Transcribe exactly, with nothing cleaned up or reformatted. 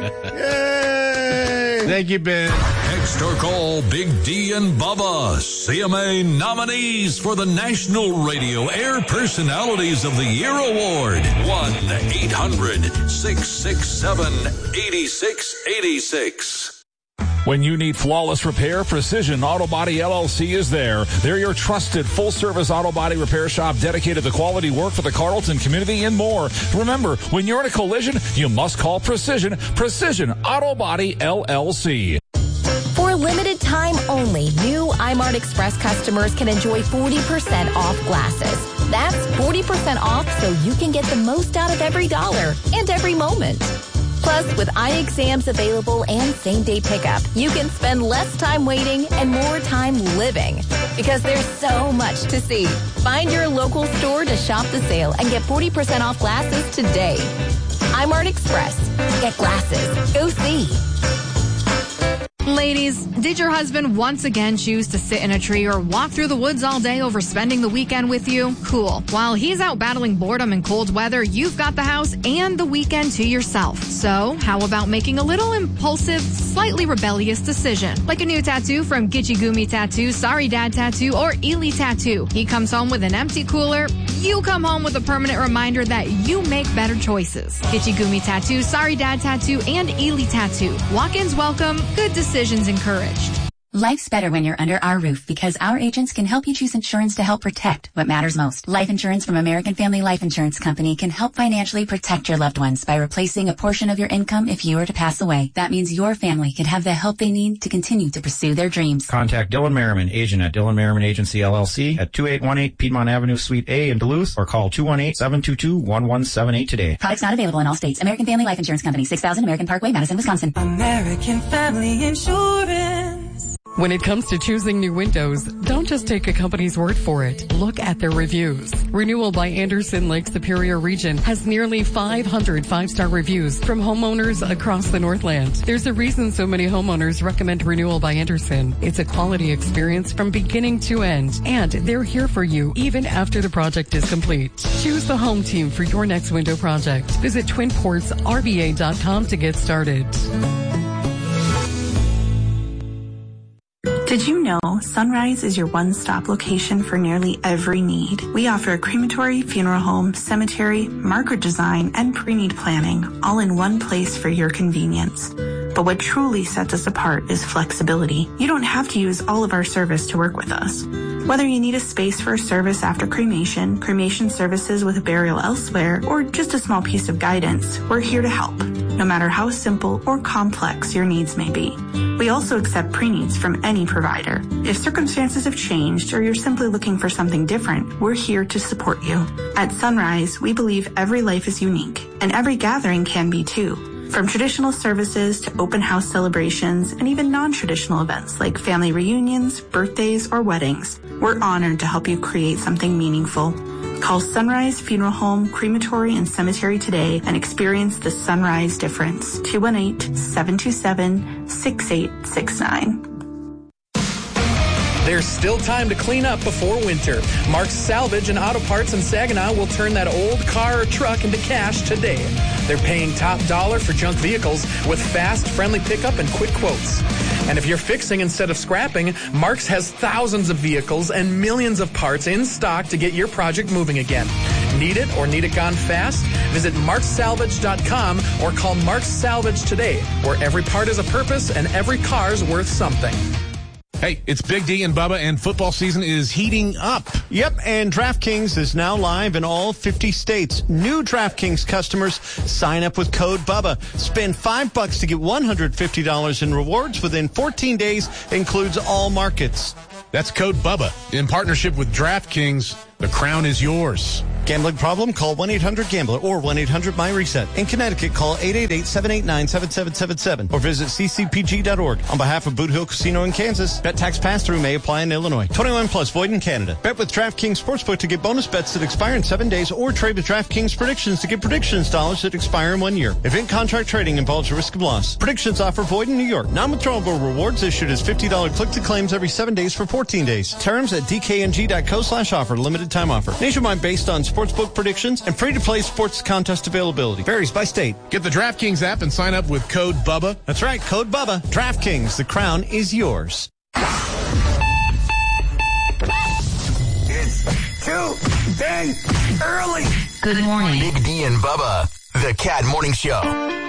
Yay! Thank you, Ben. Text or call Big D and Bubba, C M A nominees for the National Radio Air Personalities of the Year Award. one eight hundred six six seven eight six eight six. When you need flawless repair, Precision Auto Body L L C is there. They're your trusted full-service auto body repair shop dedicated to quality work for the Carlton community and more. Remember, when you're in a collision, you must call Precision. Precision Auto Body L L C. For a limited time only, new iMart Express customers can enjoy forty percent off glasses. That's forty percent off so you can get the most out of every dollar and every moment. Plus, with eye exams available and same-day pickup, you can spend less time waiting and more time living. Because there's so much to see. Find your local store to shop the sale and get forty percent off glasses today. iMart Express. Get glasses. Go see. Ladies, did your husband once again choose to sit in a tree or walk through the woods all day over spending the weekend with you? Cool. While he's out battling boredom and cold weather, you've got the house and the weekend to yourself. So, how about making a little impulsive, slightly rebellious decision? Like a new tattoo from Gichigumi Tattoo, Sorry Dad Tattoo, or Ely Tattoo. He comes home with an empty cooler. You come home with a permanent reminder that you make better choices. Gichigumi Tattoo, Sorry Dad Tattoo, and Ely Tattoo. Walk-ins welcome. Good decisions encouraged. Life's better when you're under our roof because our agents can help you choose insurance to help protect what matters most. Life insurance from American Family Life Insurance Company can help financially protect your loved ones by replacing a portion of your income if you were to pass away. That means your family can have the help they need to continue to pursue their dreams. Contact Dylan Merriman, agent at Dylan Merriman Agency, L L C at two eight one eight Piedmont Avenue, Suite A in Duluth, or call two one eight, seven two two, one one seven eight today. Products not available in all states. American Family Life Insurance Company, six thousand American Parkway, Madison, Wisconsin. American Family Insurance. When it comes to choosing new windows, don't just take a company's word for it. Look at their reviews. Renewal by Andersen Lake Superior Region has nearly five hundred five-star reviews from homeowners across the Northland. There's a reason so many homeowners recommend Renewal by Andersen. It's a quality experience from beginning to end, and they're here for you even after the project is complete. Choose the home team for your next window project. Visit twin ports R V A dot com to get started. Did you know Sunrise is your one-stop location for nearly every need? We offer a crematory, funeral home, cemetery, marker design, and pre-need planning, all in one place for your convenience. But what truly sets us apart is flexibility. You don't have to use all of our service to work with us. Whether you need a space for a service after cremation, cremation services with a burial elsewhere, or just a small piece of guidance, we're here to help, no matter how simple or complex your needs may be. We also accept pre-needs from any provider. If circumstances have changed or you're simply looking for something different, we're here to support you. At Sunrise, we believe every life is unique, and every gathering can be too. From traditional services to open house celebrations and even non-traditional events like family reunions, birthdays, or weddings, we're honored to help you create something meaningful. Call Sunrise Funeral Home, Crematory, and Cemetery today and experience the Sunrise difference. two one eight, seven two seven, six eight six nine. There's still time to clean up before winter. Mark's Salvage and Auto Parts in Saginaw will turn that old car or truck into cash today. They're paying top dollar for junk vehicles with fast, friendly pickup and quick quotes. And if you're fixing instead of scrapping, Mark's has thousands of vehicles and millions of parts in stock to get your project moving again. Need it or need it gone fast? Visit marks salvage dot com or call Mark's Salvage today, where every part is a purpose and every car's worth something. Hey, it's Big D and Bubba, and football season is heating up. Yep, and DraftKings is now live in all fifty states. New DraftKings customers sign up with code BUBBA. Spend five bucks to get one hundred fifty dollars in rewards within fourteen days. Includes all markets. That's code BUBBA. In partnership with DraftKings, the crown is yours. Gambling problem? Call one eight hundred gambler or one eight hundred my reset. In Connecticut, call eight eight eight, seven eight nine, seven seven seven seven or visit c c p g dot org. On behalf of Boot Hill Casino in Kansas, bet tax pass-through may apply in Illinois. twenty-one plus, void in Canada. Bet with DraftKings Sportsbook to get bonus bets that expire in seven days or trade with DraftKings Predictions to get predictions dollars that expire in one year. Event contract trading involves a risk of loss. Predictions offer void in New York. Non-withdrawable rewards issued as fifty dollars click-to-claims every seven days for fourteen days. Terms at d k n g dot co slash offer. Limited limited time offer. Nationwide based on sportsbook predictions and free-to-play sports contest availability. Varies by state. Get the DraftKings app and sign up with code BUBBA. That's right, code BUBBA. DraftKings, the crown is yours. It's too dang early. Good morning. Big D and Bubba, the Cat Morning Show.